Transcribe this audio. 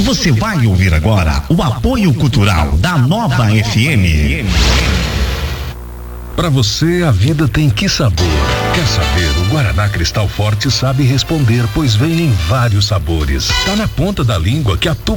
Você vai ouvir agora o apoio cultural da Nova FM. Para você, a vida tem que sabor. Quer saber? O Guaraná Cristal Forte sabe responder, pois vem em vários sabores. Tá na ponta da língua que a